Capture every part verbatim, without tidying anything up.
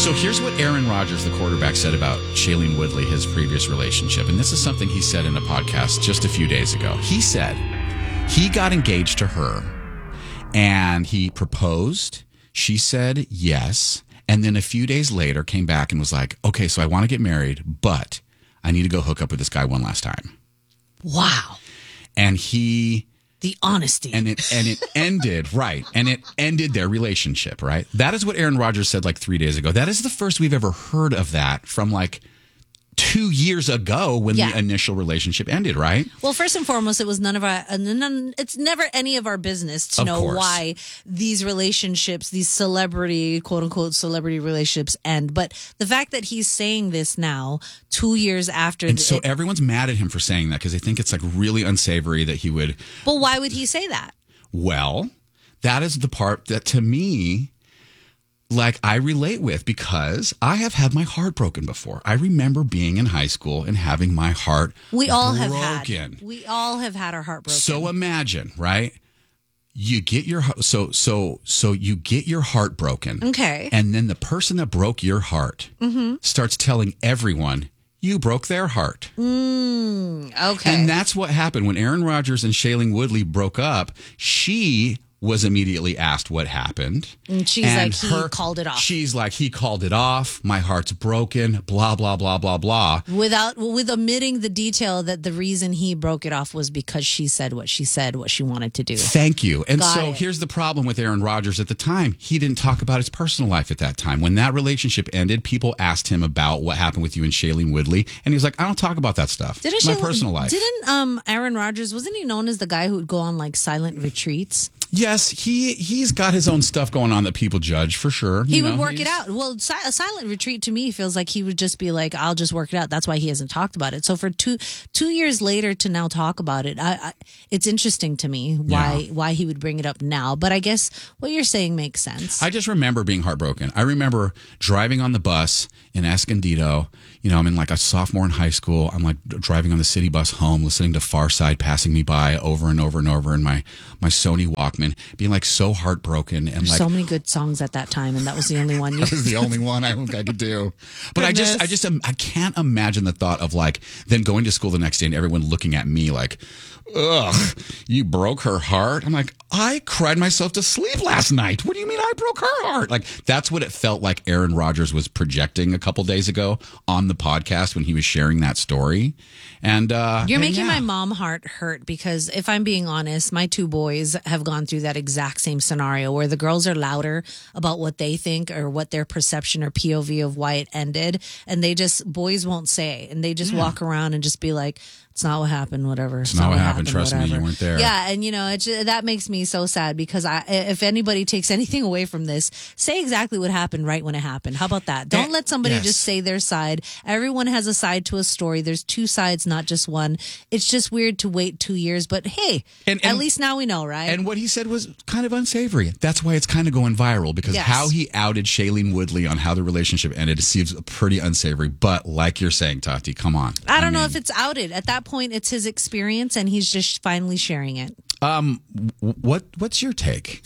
So here's what Aaron Rodgers, the quarterback, said about Shailene Woodley, his previous relationship. And this is something he said in a podcast just a few days ago. He said he got engaged to her and he proposed. She said yes. And then a few days later came back and was like, okay, so I want to get married, but I need to go hook up with this guy one last time. Wow. And he... The honesty. And it and it ended, right. And it ended their relationship, right? That is what Aaron Rodgers said like three days ago. That is the first we've ever heard of that from like two years ago when yeah. the initial relationship ended, right? Well, first and foremost, it was none of our, uh, none, it's never any of our business to of know course. why these relationships, these celebrity, quote unquote, celebrity relationships end. But the fact that he's saying this now, two years after. And the, so it, everyone's mad at him for saying that because they think it's like really unsavory that he would. But why would he say that? Well, that is the part that to me, like I relate with because I have had my heart broken before. I remember being in high school and having my heart we all broken. have had. We all have had our heart broken. So imagine, right? You get your so so so you get your heart broken. Okay. And then the person that broke your heart mm-hmm. starts telling everyone you broke their heart. Mm, okay. And that's what happened when Aaron Rodgers and Shailene Woodley broke up. She was immediately asked what happened. And she's and like, he her, called it off. She's like, he called it off. My heart's broken, blah, blah, blah, blah, blah. Without, with omitting the detail that the reason he broke it off was because she said what she said, what she wanted to do. Thank you. And Got so it. Here's the problem with Aaron Rodgers at the time. He didn't talk about his personal life at that time. When that relationship ended, people asked him about what happened with you and Shailene Woodley. And he was like, I don't talk about that stuff. Didn't my she, personal life. Didn't um, Aaron Rodgers, wasn't he known as the guy who would go on like silent retreats? Yes, he, he's got his own stuff going on that people judge, for sure. He you would know, work it out. Well, si- a silent retreat to me feels like he would just be like, I'll just work it out. That's why he hasn't talked about it. So for two two years later to now talk about it, I, I, it's interesting to me why Yeah. why he would bring it up now. But I guess what you're saying makes sense. I just remember being heartbroken. I remember driving on the bus in Escondido. You know, I'm in like a sophomore in high school. I'm like driving on the city bus home, listening to Far Side passing me by over and over and over in my, my Sony Walkman, being like so heartbroken. And There's like, so many good songs at that time, and that was the only one you that was the only one I think I could do. But I just, I just, um, I can't imagine the thought of like then going to school the next day and everyone looking at me like, ugh, you broke her heart. I'm like, I cried myself to sleep last night. What do you mean I broke her heart? Like, that's what it felt like Aaron Rodgers was projecting a couple days ago on the podcast when he was sharing that story. And uh, You're and making yeah. my mom heart hurt because if I'm being honest, my two boys have gone through that exact same scenario where the girls are louder about what they think or what their perception or P O V of why it ended. And they just, boys won't say. And they just Yeah. walk around and just be like, it's not what happened, whatever. It's not what happened. Trust me, whatever. you weren't there. Yeah, and you know, it just, that makes me so sad because I, if anybody takes anything away from this, say exactly what happened right when it happened. How about that? Don't Eh, let somebody yes. just say their side. Everyone has a side to a story. There's two sides, not just one. It's just weird to wait two years, but hey, And- at and- least now we know, right? And what he said was kind of unsavory. That's why it's kind of going viral because Yes. how he outed Shailene Woodley on how the relationship ended seems pretty unsavory. But like you're saying, Tati, come on. I don't know mean, if it's outed. At that point, it's his experience, and he's just finally sharing it. Um, w- what what's your take?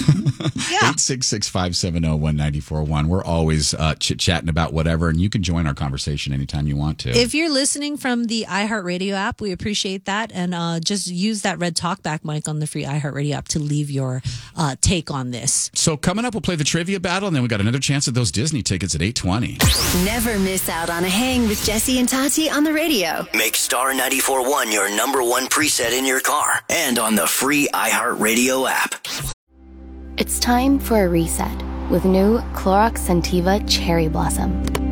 Yeah. eight six six, five seven zero, one nine four one. We're always uh, chit-chatting about whatever, and you can join our conversation anytime you want to. If you're listening from the iHeartRadio app, we appreciate that. And uh, just use that red talkback mic on the free iHeartRadio app to leave your uh, take on this. So coming up, we'll play the trivia battle, and then we got another chance at those Disney tickets at eight twenty. Never miss out on a hang with Jesse and Tati on the radio. Make Star ninety-four point one your number one preset in your car and on the free iHeartRadio app. It's time for a reset with new Clorox Scentiva Cherry Blossom.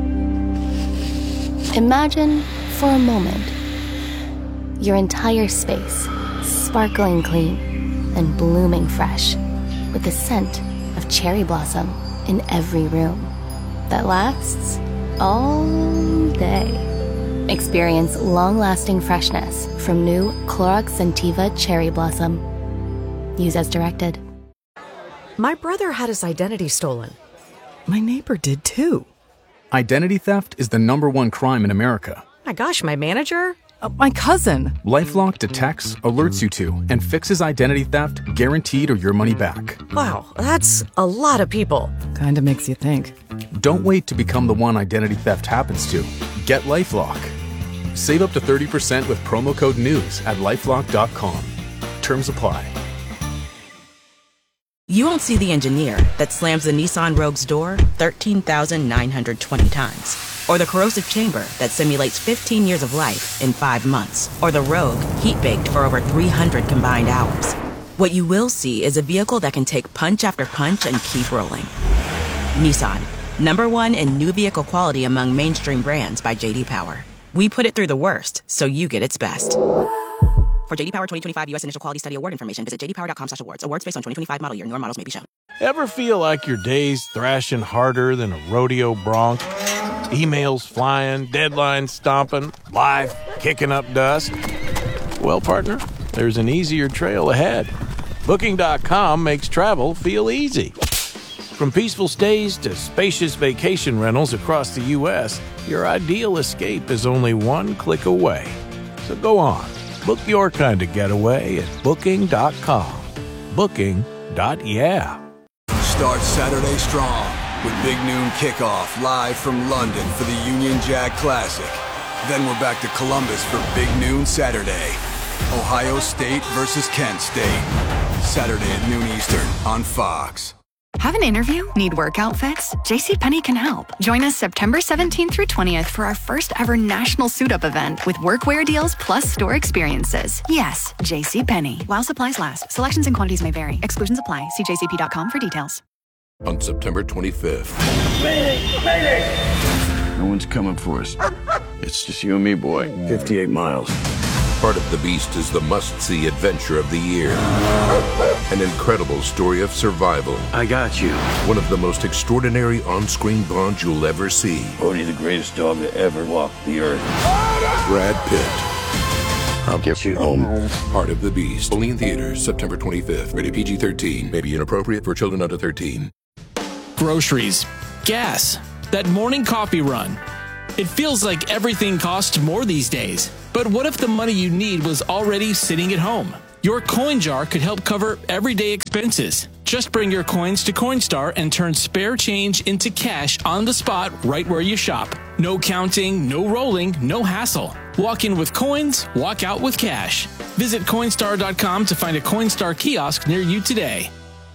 Imagine, for a moment, your entire space sparkling clean and blooming fresh with the scent of cherry blossom in every room that lasts all day. Experience long-lasting freshness from new Clorox Scentiva Cherry Blossom. Use as directed. My brother had his identity stolen. My neighbor did too. Identity theft is the number one crime in America. My gosh, my manager? Uh, my cousin. LifeLock detects, alerts you to, and fixes identity theft guaranteed or your money back. Wow, that's a lot of people. Kinda makes you think. Don't wait to become the one identity theft happens to. Get LifeLock. Save up to thirty percent with promo code NEWS at lifelock dot com. Terms apply. You won't see the engineer that slams the Nissan Rogue's door thirteen thousand nine hundred twenty times. Or the corrosive chamber that simulates fifteen years of life in five months. Or the Rogue heat-baked for over three hundred combined hours. What you will see is a vehicle that can take punch after punch and keep rolling. Nissan, number one in new vehicle quality among mainstream brands by J D Power. We put it through the worst, so you get its best. For J D Power twenty twenty-five U S Initial Quality Study Award information, visit j d power dot com slash awards. Awards based on twenty twenty-five model year. Newer models may be shown. Ever feel like your day's thrashing harder than a rodeo bronc? Emails flying, deadlines stomping, life kicking up dust? Well, partner, there's an easier trail ahead. Booking dot com makes travel feel easy. From peaceful stays to spacious vacation rentals across the U S, your ideal escape is only one click away. So go on, book your kind of getaway at booking dot com. Booking. Yeah. Start Saturday strong with Big Noon Kickoff live from London for the Union Jack Classic. Then we're back to Columbus for Big Noon Saturday. Ohio State versus Kent State. Saturday at noon Eastern on Fox. Have an interview? Need work outfits? JCPenney can help. Join us September seventeenth through twentieth for our first ever national suit-up event with workwear deals plus store experiences. Yes, JCPenney. While supplies last. Selections and quantities may vary. Exclusions apply. See j c p dot com for details. On September twenty-fifth. Mayday! Mayday! No one's coming for us. It's just you and me, boy. fifty-eight miles. Part of the Beast is the must-see adventure of the year. An incredible story of survival. I got you. One of the most extraordinary on-screen bonds you'll ever see. Bodhi, the greatest dog to ever walk the earth. Brad Pitt. I'll get you home. Part of the Beast. Only in theaters, September twenty-fifth. Rated P G thirteen. May be inappropriate for children under thirteen. Groceries. Gas. That morning coffee run. It feels like everything costs more these days. But what if the money you need was already sitting at home? Your coin jar could help cover everyday expenses. Just bring your coins to Coinstar and turn spare change into cash on the spot right where you shop. No counting, no rolling, no hassle. Walk in with coins, walk out with cash. Visit Coinstar dot com to find a Coinstar kiosk near you today.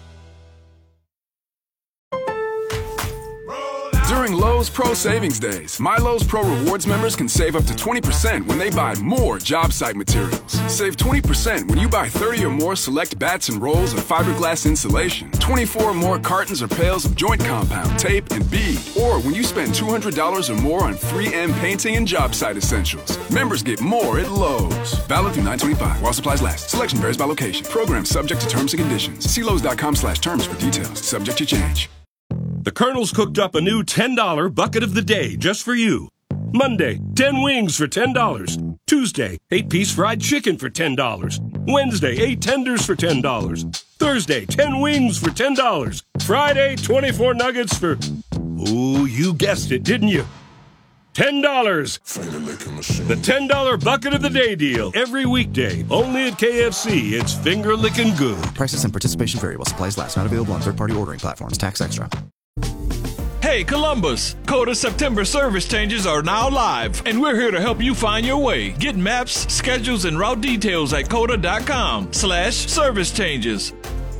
During Lowe's Pro Savings Days, My Lowe's Pro Rewards members can save up to twenty percent when they buy more job site materials. Save twenty percent when you buy thirty or more select bats and rolls of fiberglass insulation, twenty-four or more cartons or pails of joint compound, tape, and bead, or when you spend two hundred dollars or more on three M painting and job site essentials. Members get more at Lowe's. Valid through nine twenty-five while supplies last. Selection varies by location. Program subject to terms and conditions. See Lowe's dot com slash terms for details. Subject to change. The Colonel's cooked up a new ten dollar bucket of the day just for you. Monday, ten wings for ten dollars. Tuesday, eight piece fried chicken for ten dollars. Wednesday, eight tenders for ten dollars. Thursday, ten wings for ten dollars. Friday, twenty-four nuggets for... Ooh, you guessed it, didn't you? ten dollars. The ten dollar bucket of the day deal. Every weekday, only at K F C. It's finger-licking good. Prices and participation vary while supplies last. Not available on third-party ordering platforms. Tax extra. Hey Columbus, Coda September service changes are now live, and we're here to help you find your way. Get maps, schedules, and route details at coda dot com slash service changes.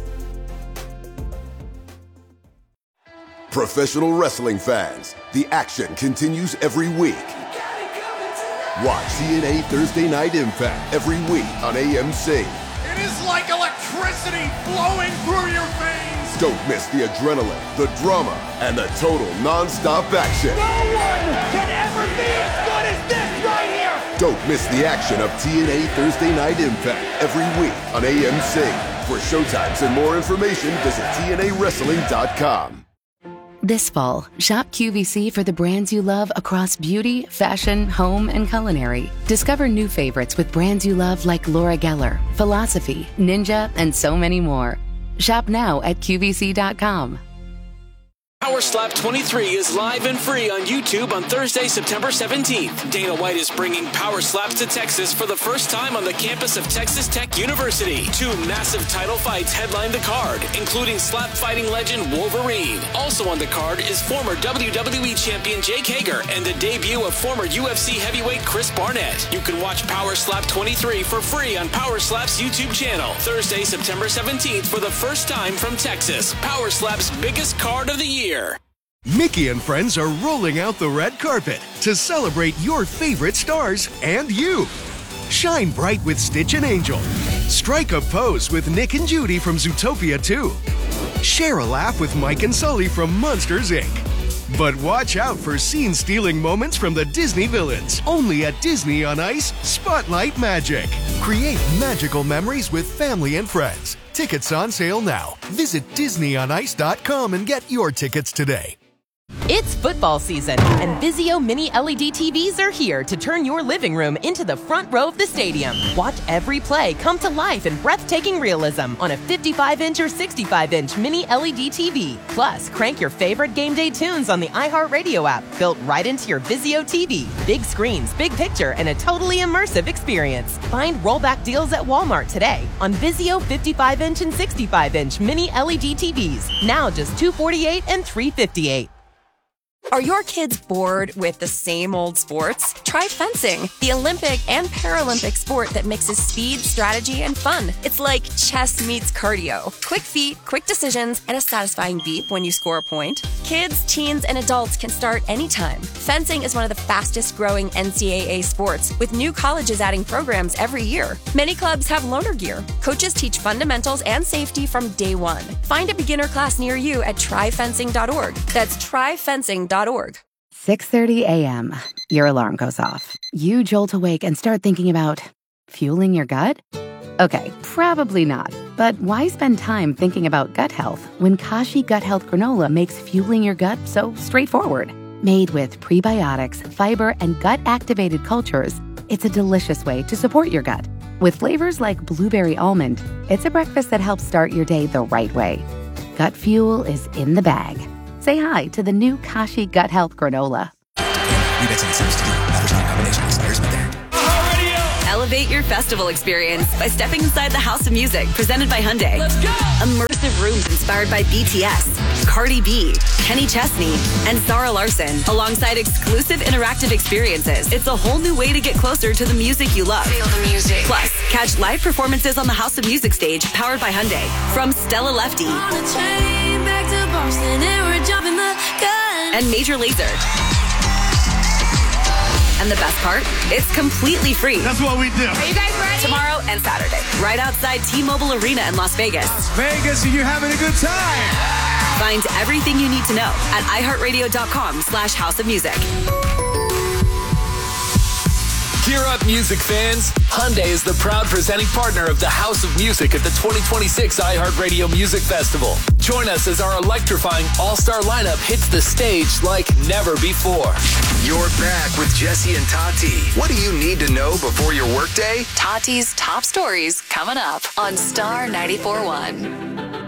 Professional wrestling fans, the action continues every week. Watch T N A Thursday Night Impact every week on A M C. It is like electricity flowing through your veins. Don't miss the adrenaline, the drama, and the total non-stop action. No one can ever be as good as this right here. Don't miss the action of T N A Thursday Night Impact every week on A M C. For showtimes and more information, visit T N A wrestling dot com. This fall, shop Q V C for the brands you love across beauty, fashion, home, and culinary. Discover new favorites with brands you love like Laura Geller, Philosophy, Ninja, and so many more. Shop now at Q V C dot com. Power Slap twenty-three is live and free on YouTube on Thursday, September seventeenth. Dana White is bringing Power Slaps to Texas for the first time on the campus of Texas Tech University. Two massive title fights headline the card, including slap fighting legend Wolverine. Also on the card is former W W E champion Jake Hager and the debut of former U F C heavyweight Chris Barnett. You can watch Power Slap twenty-three for free on Power Slap's YouTube channel. Thursday, September seventeenth for the first time from Texas. Power Slap's biggest card of the year. Mickey and friends are rolling out the red carpet to celebrate your favorite stars and you. Shine bright with Stitch and Angel. Strike a pose with Nick and Judy from Zootopia two. Share a laugh with Mike and Sully from Monsters, Incorporated. But watch out for scene-stealing moments from the Disney villains. Only at Disney on Ice, Spotlight Magic. Create magical memories with family and friends. Tickets on sale now. Visit disney on ice dot com and get your tickets today. It's football season, and Vizio Mini L E D T Vs are here to turn your living room into the front row of the stadium. Watch every play come to life in breathtaking realism on a fifty-five inch or sixty-five inch Mini L E D T V. Plus, crank your favorite game day tunes on the iHeartRadio app, built right into your Vizio T V. Big screens, big picture, and a totally immersive experience. Find rollback deals at Walmart today on Vizio fifty-five inch and sixty-five inch Mini L E D T Vs. Now just two hundred forty-eight dollars and three hundred fifty-eight dollars. Are your kids bored with the same old sports? Try fencing, the Olympic and Paralympic sport that mixes speed, strategy, and fun. It's like chess meets cardio. Quick feet, quick decisions, and a satisfying beep when you score a point. Kids, teens, and adults can start anytime. Fencing is one of the fastest growing N C double A sports, with new colleges adding programs every year. Many clubs have loaner gear. Coaches teach fundamentals and safety from day one. Find a beginner class near you at try fencing dot org. That's try fencing dot org. six thirty a.m. Your alarm goes off. You jolt awake and start thinking about fueling your gut? Okay, probably not. But why spend time thinking about gut health when Kashi Gut Health Granola makes fueling your gut so straightforward? Made with prebiotics, fiber, and gut-activated cultures, it's a delicious way to support your gut. With flavors like blueberry almond, it's a breakfast that helps start your day the right way. Gut fuel is in the bag. Say hi to the new Kashi Gut Health Granola. Elevate your festival experience by stepping inside the House of Music, presented by Hyundai. Let's go! Immersive rooms inspired by B T S, Cardi B, Kenny Chesney, and Zara Larsson, alongside exclusive interactive experiences. It's a whole new way to get closer to the music you love. Feel the music. Plus, catch live performances on the House of Music stage, powered by Hyundai, from Stella Lefty and Major Lazer. And the best part? It's completely free. That's what we do. Are you guys ready? Tomorrow and Saturday, right outside T-Mobile Arena in Las Vegas. Las Vegas, are you having a good time? Find everything you need to know at iHeartRadio.com slash House of Music. Gear up, music fans. Hyundai is the proud presenting partner of the House of Music at the twenty twenty-six iHeartRadio Music Festival. Join us as our electrifying all-star lineup hits the stage like never before. You're back with Jesse and Tati. What do you need to know before your workday? Tati's top stories coming up on Star ninety-four point one.